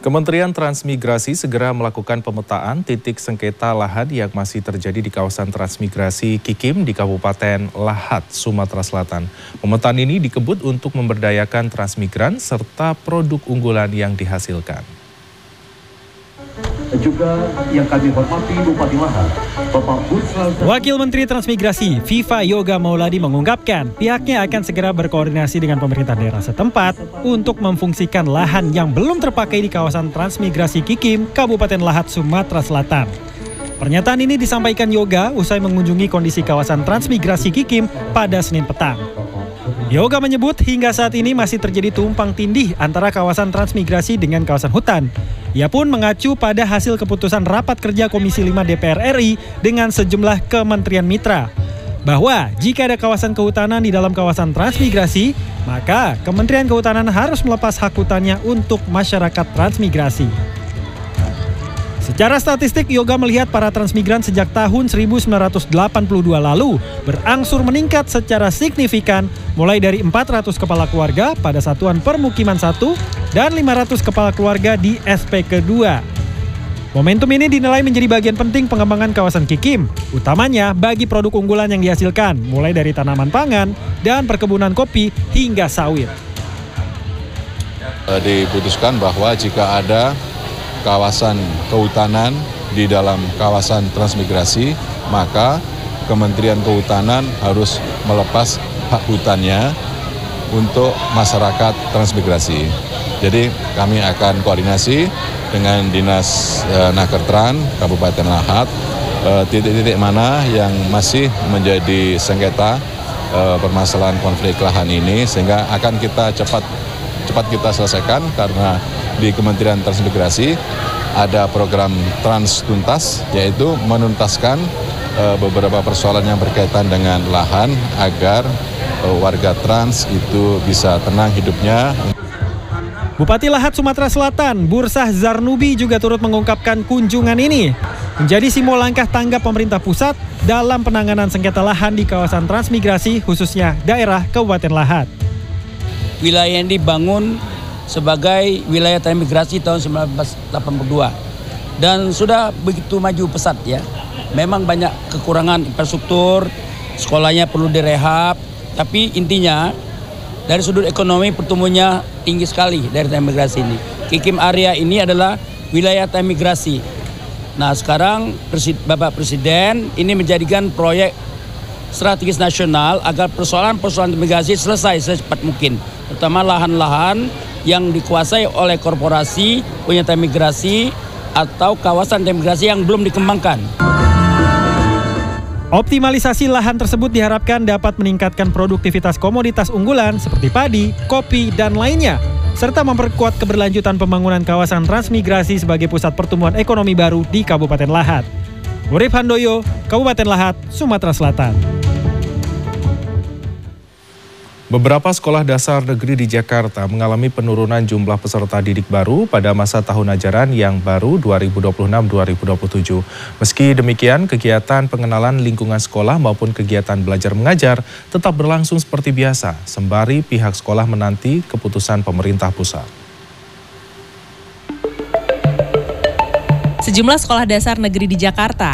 Kementerian Transmigrasi segera melakukan pemetaan titik sengketa lahan yang masih terjadi di kawasan transmigrasi Kikim di Kabupaten Lahat, Sumatera Selatan. Pemetaan ini dikebut untuk memberdayakan transmigran serta produk unggulan yang dihasilkan. Juga yang kami hormati Bupati Lahat, Bapak Busra. Wakil Menteri Transmigrasi Viva Yoga Mauladi mengungkapkan pihaknya akan segera berkoordinasi dengan pemerintah daerah setempat untuk memfungsikan lahan yang belum terpakai di kawasan transmigrasi Kikim, Kabupaten Lahat, Sumatera Selatan. Pernyataan ini disampaikan Yoga usai mengunjungi kondisi kawasan transmigrasi Kikim pada Senin petang. Yoga menyebut hingga saat ini masih terjadi tumpang tindih antara kawasan transmigrasi dengan kawasan hutan. Ia pun mengacu pada hasil keputusan rapat kerja Komisi 5 DPR RI dengan sejumlah kementerian mitra, bahwa jika ada kawasan kehutanan di dalam kawasan transmigrasi, maka Kementerian Kehutanan harus melepas hak hutannya untuk masyarakat transmigrasi. Secara statistik, Yoga melihat para transmigran sejak tahun 1982 lalu berangsur meningkat secara signifikan, mulai dari 400 kepala keluarga pada Satuan Permukiman 1 dan 500 kepala keluarga di SP kedua. Momentum ini dinilai menjadi bagian penting pengembangan kawasan Kikim, utamanya bagi produk unggulan yang dihasilkan, mulai dari tanaman pangan dan perkebunan kopi hingga sawit. Diputuskan bahwa jika ada kawasan kehutanan di dalam kawasan transmigrasi, maka Kementerian Kehutanan harus melepas hak hutannya untuk masyarakat transmigrasi. Jadi kami akan koordinasi dengan Dinas Nakertran Kabupaten Lahat, titik-titik mana yang masih menjadi sengketa permasalahan konflik lahan ini, sehingga akan kita cepat kita selesaikan, karena di Kementerian Transmigrasi ada program Trans Tuntas, yaitu menuntaskan beberapa persoalan yang berkaitan dengan lahan agar warga trans itu bisa tenang hidupnya. Bupati Lahat, Sumatera Selatan, Bursah Zarnubi juga turut mengungkapkan kunjungan ini menjadi simbol langkah tanggap pemerintah pusat dalam penanganan sengketa lahan di kawasan transmigrasi, khususnya daerah Kabupaten Lahat. Wilayah yang dibangun sebagai wilayah transmigrasi tahun 1982 dan sudah begitu maju pesat ya. Memang banyak kekurangan infrastruktur, sekolahnya perlu direhab, tapi intinya dari sudut ekonomi pertumbuhannya tinggi sekali dari transmigrasi ini. Kikim area ini adalah wilayah transmigrasi. Nah, sekarang Bapak Presiden ini menjadikan proyek strategis nasional agar persoalan-persoalan transmigrasi selesai secepat mungkin, terutama lahan-lahan yang dikuasai oleh korporasi punya transmigrasi atau kawasan transmigrasi yang belum dikembangkan. Optimalisasi lahan tersebut diharapkan dapat meningkatkan produktivitas komoditas unggulan seperti padi, kopi, dan lainnya, serta memperkuat keberlanjutan pembangunan kawasan transmigrasi sebagai pusat pertumbuhan ekonomi baru di Kabupaten Lahat. Urip Handoyo, Kabupaten Lahat, Sumatera Selatan. Beberapa sekolah dasar negeri di Jakarta mengalami penurunan jumlah peserta didik baru pada masa tahun ajaran yang baru 2026-2027. Meski demikian, kegiatan pengenalan lingkungan sekolah maupun kegiatan belajar mengajar tetap berlangsung seperti biasa, sembari pihak sekolah menanti keputusan pemerintah pusat. Sejumlah sekolah dasar negeri di Jakarta